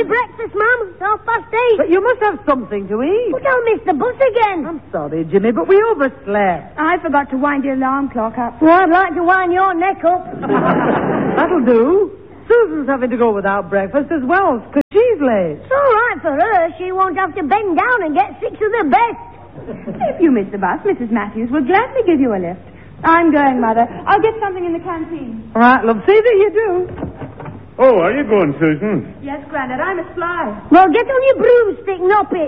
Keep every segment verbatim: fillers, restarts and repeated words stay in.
my breakfast, Mum. It's half past eight. But you must have something to eat. But I'll miss the bus again. I'm sorry, Jimmy, but we overslept. I forgot to wind the alarm clock up. Well, I'd like to wind your neck up. That'll do. Susan's having to go without breakfast as well, because she's late. It's all right for her. She won't have to bend down and get six of the best. If you miss the bus, Missus Matthews will gladly give you a lift. I'm going, Mother. I'll get something in the canteen. All right, love, see that you do. Oh, are you going, Susan? Yes, Grandad, I must fly. Well, get on your broomstick, nop it.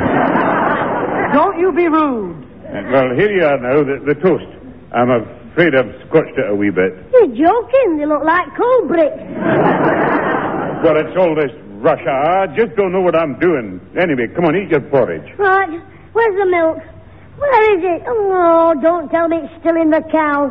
Don't you be rude. Uh, well, here you are now, the, the toast. I'm afraid I've scorched it a wee bit. You're joking. They look like coal bricks. Well, it's all this rush. I just don't know what I'm doing. Anyway, come on, eat your porridge. Right. Where's the milk? Where is it? Oh, don't tell me it's still in the cow.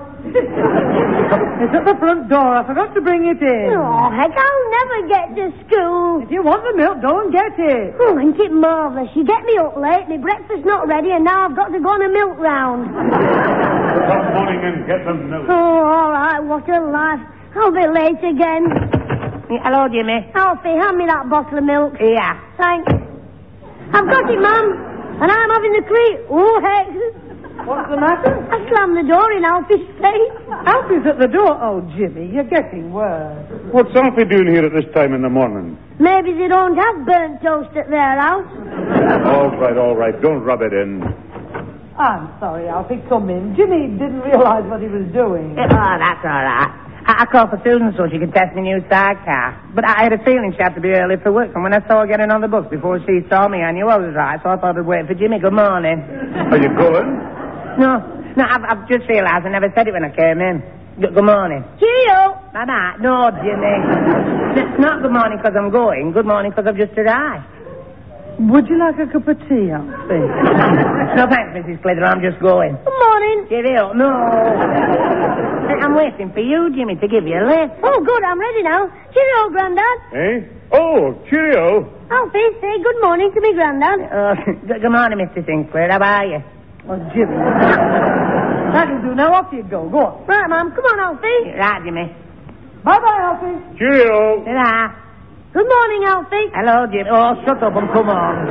It's at the front door. I forgot to bring it in. Oh, heck, I'll never get to school. If you want the milk, go and get it. Oh, ain't it marvellous? You get me up late, my breakfast's not ready, and now I've got to go on a milk round. Come morning and get some milk. Oh, all right, what a life. I'll be late again. Hello, Jimmy. Alfie, hand me that bottle of milk. Yeah. Thanks. I've got it, Mum. And I'm having the cream. Oh, heck. What's the matter? I slammed the door in Alfie's face. Alfie's at the door. Oh, Jimmy, you're getting worse. What's Alfie doing here at this time in the morning? Maybe they don't have burnt toast at their house. All right, all right. Don't rub it in. I'm sorry, Alfie. Come in. Jimmy didn't realize what he was doing. Oh, that's all right. I, I called for Susan so she could test my new sidecar. But I had a feeling she had to be early for work. And when I saw her getting on the bus before she saw me, I knew I was right. So I thought I'd wait for Jimmy. Good morning. Are you going? No, no, I've, I've just realised I never said it when I came in. Good, good morning. Cheerio. Bye-bye. No, Jimmy. It's not good morning because I'm going. Good morning because I've just arrived. Would you like a cup of tea, Alfie? No, thanks, Missus Slither. I'm just going. Good morning. Cheerio. No. I'm waiting for you, Jimmy, to give you a lift. Oh, good. I'm ready now. Cheerio, Grandad. Eh? Oh, cheerio. Alfie, say good morning to me, Grandad. Uh, good, good morning, Mister Sinclair. How are you? Oh, Jimmy. That'll do. Now off you go. Go on. Right, Mum. Come on, Alfie. Right, Jimmy. Bye-bye, Alfie. Cheerio. Ta-da. Good morning, Alfie. Hello, Jimmy. Oh, shut up and come on.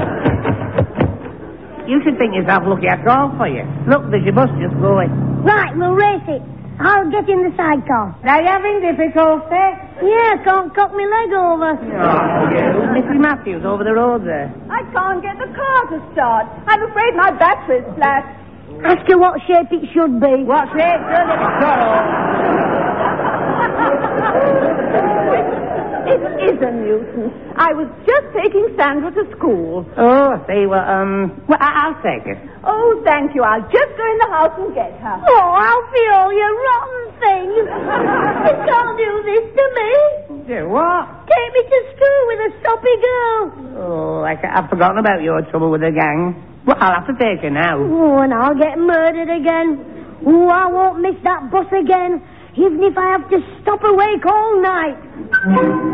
You should think yourself lucky I called for you. Look, there's your bus just going. Right, we'll race it. I'll get in the sidecar. Are you having difficulty? Yeah, can't cock my leg over. Oh, you. Missus Matthews over the road there. I can't get the car to start. I'm afraid my battery's flat. Ask her what shape it should be. What's it? It is a nuisance. I was just taking Sandra to school. Oh, I see. Well, um, well, I- I'll take it. Oh, thank you. I'll just go in the house and get her. Oh, Alfie, oh, you rotten thing. You can't do this to me. Do what? Take me to school with a soppy girl. Oh, I, I've forgotten about your trouble with the gang. Well, I'll have to take her now. Oh, and I'll get murdered again. Oh, I won't miss that bus again, even if I have to stop awake all night.